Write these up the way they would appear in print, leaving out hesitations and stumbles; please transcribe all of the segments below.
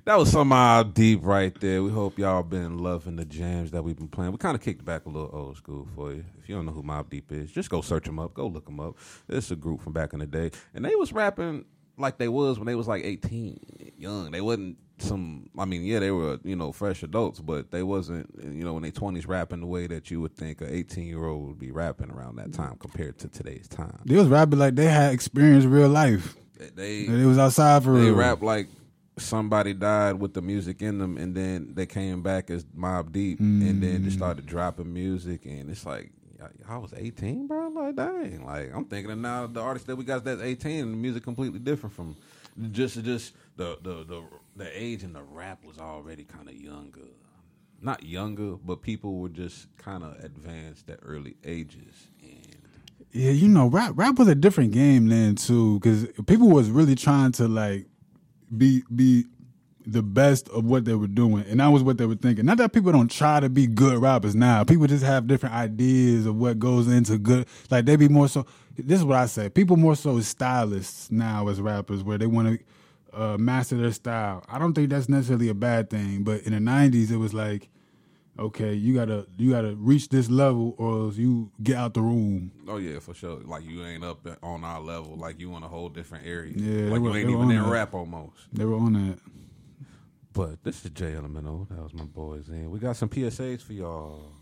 That was some Mobb Deep right there. We hope y'all been loving the jams that we've been playing. We kind of kicked back a little old school for you. If you don't know who Mobb Deep is, just go search them up. Go look them up. It's a group from back in the day. And they was rapping like they was when they was like 18, young. They wasn't they were, fresh adults, but they wasn't, in their 20s rapping the way that you would think an 18-year-old would be rapping around that time compared to today's time. They was rapping like they had experienced real life. They was outside for real. They rap like somebody died with the music in them, and then they came back as Mobb Deep, and then just started dropping music, and it's like, I was 18, bro. Like, dang. Like, I'm thinking of now the artist that we got that's 18, and the music completely different from just the age, and the rap was already kind of younger. Not younger, but people were just kind of advanced at early ages. And yeah, rap was a different game then too, because people was really trying to like be the best of what they were doing, and that was what they were thinking. Not that people don't try to be good rappers now. People just have different ideas of what goes into good. Like, they be more so. This is what I say. People more so stylists now as rappers, where they want to master their style. I don't think that's necessarily a bad thing, but in the 90s, it was like, okay, you gotta reach this level, or else you get out the room. Oh yeah, for sure. Like, you ain't up on our level. Like, you in a whole different area. Yeah, like you ain't even in rap almost. They were on that. But this is Jay Elemental. That was my boys. And we got some PSAs for y'all.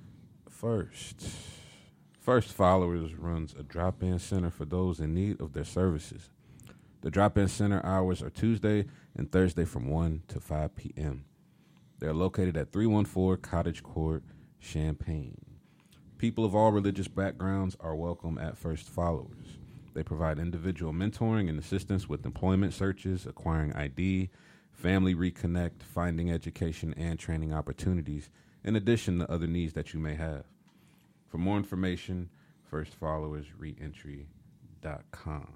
First Followers runs a drop-in center for those in need of their services. The drop-in center hours are Tuesday and Thursday from 1 to 5 p.m. They're located at 314 Cottage Court, Champaign. People of all religious backgrounds are welcome at First Followers. They provide individual mentoring and assistance with employment searches, acquiring ID, family reconnect, finding education, and training opportunities, in addition to other needs that you may have. For more information, firstfollowersreentry.com.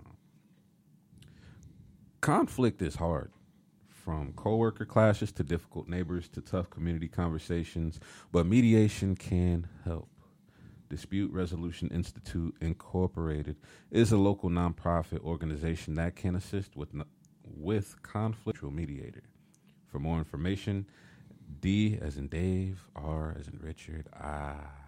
Conflict is hard. From coworker clashes to difficult neighbors to tough community conversations, but mediation can help. Dispute Resolution Institute Incorporated is a local nonprofit organization that can assist with conflictual mediator. For more information, D as in Dave, R as in Richard,